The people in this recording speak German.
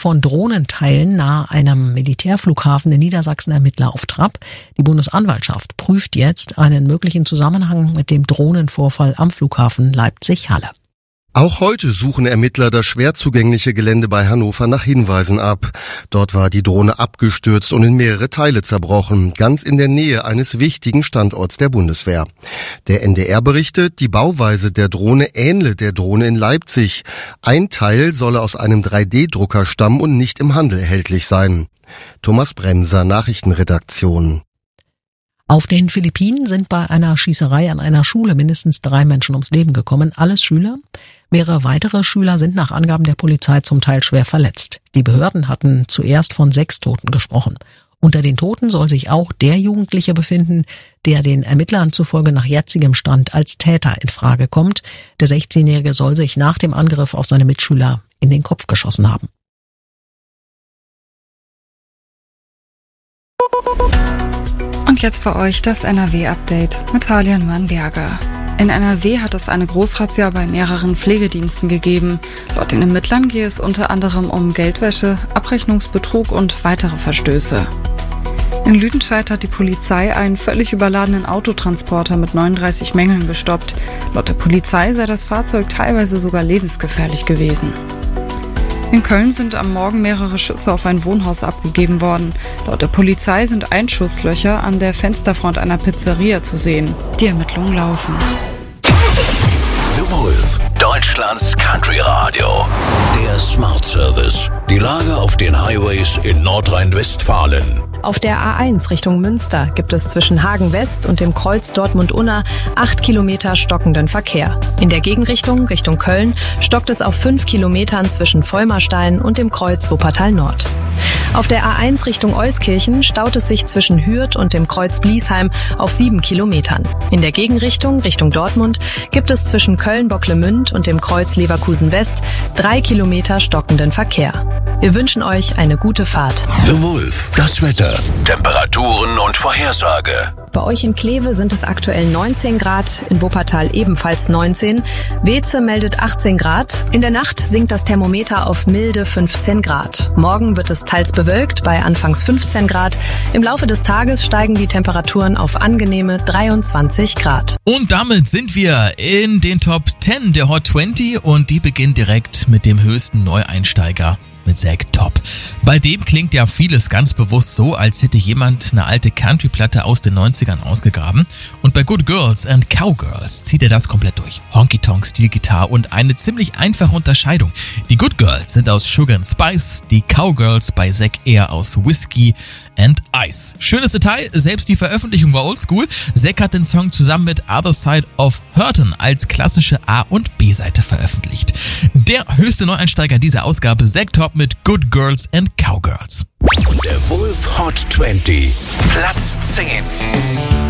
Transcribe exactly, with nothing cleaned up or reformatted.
von Drohnenteilen nahe einem Militärflughafen in Niedersachsen Ermittler auf Trab. Die Bundesanwaltschaft prüft jetzt einen möglichen Zusammenhang mit dem Drohnenvorfall am Flughafen Leipzig-Halle. Auch heute suchen Ermittler das schwer zugängliche Gelände bei Hannover nach Hinweisen ab. Dort war die Drohne abgestürzt und in mehrere Teile zerbrochen, ganz in der Nähe eines wichtigen Standorts der Bundeswehr. Der N D R berichtet, die Bauweise der Drohne ähnle der Drohne in Leipzig. Ein Teil solle aus einem drei D Drucker stammen und nicht im Handel erhältlich sein. Thomas Bremser, Nachrichtenredaktion. Auf den Philippinen sind bei einer Schießerei an einer Schule mindestens drei Menschen ums Leben gekommen, alles Schüler. Mehrere weitere Schüler sind nach Angaben der Polizei zum Teil schwer verletzt. Die Behörden hatten zuerst von sechs Toten gesprochen. Unter den Toten soll sich auch der Jugendliche befinden, der den Ermittlern zufolge nach jetzigem Stand als Täter in Frage kommt. Der sechzehnjährige soll sich nach dem Angriff auf seine Mitschüler in den Kopf geschossen haben. Und jetzt für euch das N R W-Update mit Halian Mannberger. In N R W hat es eine Großrazzia bei mehreren Pflegediensten gegeben. Laut den Ermittlern gehe es unter anderem um Geldwäsche, Abrechnungsbetrug und weitere Verstöße. In Lüdenscheid hat die Polizei einen völlig überladenen Autotransporter mit neununddreißig Mängeln gestoppt. Laut der Polizei sei das Fahrzeug teilweise sogar lebensgefährlich gewesen. In Köln sind am Morgen mehrere Schüsse auf ein Wohnhaus abgegeben worden. Laut der Polizei sind Einschusslöcher an der Fensterfront einer Pizzeria zu sehen. Die Ermittlungen laufen. The Wolf, Deutschlands Country Radio. Der Smart Service. Die Lage auf den Highways in Nordrhein-Westfalen. Auf der A eins Richtung Münster gibt es zwischen Hagen West und dem Kreuz Dortmund-Unna acht Kilometer stockenden Verkehr. In der Gegenrichtung Richtung Köln stockt es auf fünf Kilometern zwischen Vollmerstein und dem Kreuz Wuppertal Nord. Auf der A eins Richtung Euskirchen staut es sich zwischen Hürth und dem Kreuz Bliesheim auf sieben Kilometern. In der Gegenrichtung Richtung Dortmund gibt es zwischen Köln-Bocklemünd und dem Kreuz Leverkusen West drei Kilometer stockenden Verkehr. Wir wünschen euch eine gute Fahrt. The Wolf, das Wetter, Temperaturen und Vorhersage. Bei euch in Kleve sind es aktuell neunzehn Grad, in Wuppertal ebenfalls neunzehn. Weze meldet achtzehn Grad. In der Nacht sinkt das Thermometer auf milde fünfzehn Grad. Morgen wird es teils bewölkt bei anfangs fünfzehn Grad. Im Laufe des Tages steigen die Temperaturen auf angenehme dreiundzwanzig Grad. Und damit sind wir in den Top zehn der Hot zwanzig und die beginnt direkt mit dem höchsten Neueinsteiger. Mit Zack Top. Bei dem klingt ja vieles ganz bewusst so, als hätte jemand eine alte Country-Platte aus den neunzigern ausgegraben. Und bei Good Girls and Cowgirls zieht er das komplett durch. Honky-Tonk, Stilgitarre und eine ziemlich einfache Unterscheidung. Die Good Girls sind aus Sugar and Spice, die Cowgirls bei Zack eher aus Whiskey and Ice. Schönes Detail, selbst die Veröffentlichung war oldschool. Zack hat den Song zusammen mit Other Side of Hurtin als klassische A- und B-Seite veröffentlicht. Der höchste Neueinsteiger dieser Ausgabe, Zack Top mit Good Girls and Cowgirls. Der Wolf Hot zwanzig, Platz zehn.